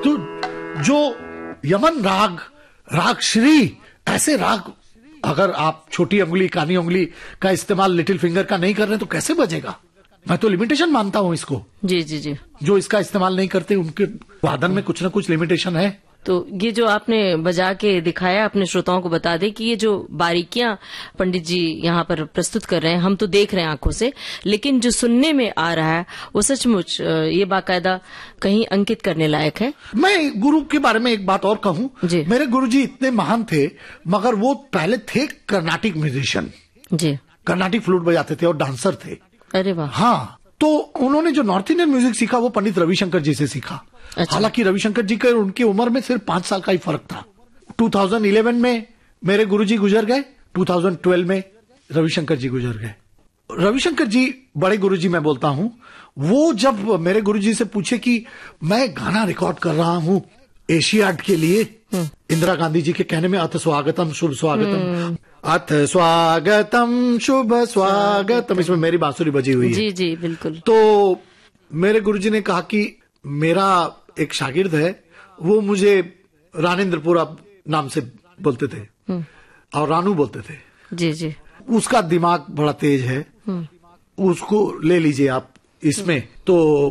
तो जो यमन राग, राग श्री, ऐसे राग अगर आप छोटी उंगली, कानी उंगली का इस्तेमाल लिटिल फिंगर का नहीं कर रहे तो कैसे बजेगा? मैं तो लिमिटेशन मानता हूं इसको। जी जी जी। जो इसका इस्तेमाल नहीं करते उनके वादन में कुछ ना कुछ लिमिटेशन है। तो ये जो आपने बजा के दिखाया, अपने श्रोताओं को बता दें कि ये जो बारीकियां पंडित जी यहाँ पर प्रस्तुत कर रहे हैं, हम तो देख रहे हैं आंखों से, लेकिन जो सुनने में आ रहा है वो सचमुच ये बाकायदा कहीं अंकित करने लायक है। मैं गुरु के बारे में एक बात और कहूं, मेरे गुरुजी इतने महान थे, मगर वो पहले थे कर्नाटिक म्यूजिशियन जी, कर्नाटिक फ्लूट बजाते थे और डांसर थे। अरे वाह। हाँ, तो उन्होंने जो नॉर्थ इंडियन म्यूजिक सीखा वो पंडित रविशंकर जी से सीखा। अच्छा। हालांकि रविशंकर जी के उनकी उम्र में सिर्फ 5 साल का ही फर्क था। 2011 में मेरे गुरुजी गुजर गए, 2012 में रविशंकर जी गुजर गए। रविशंकर जी बड़े गुरुजी मैं बोलता हूं, वो जब मेरे गुरुजी से पूछे कि मैं गाना रिकॉर्ड कर रहा हूं एशियाड के लिए, इंदिरा गांधी जी के कहने में अथ स्वागतम शुभ स्वागतम, अथ स्वागतम शुभ स्वागतम, इसमें मेरी बांसुरी बजी हुई है। जी जी बिल्कुल। तो मेरे गुरुजी ने कहा कि मेरा एक शागिर्द है, वो मुझे रानेंद्रपुरा नाम से बोलते थे और रानू बोलते थे। जी जी। उसका दिमाग बड़ा तेज है, उसको ले लीजिए आप इसमें। तो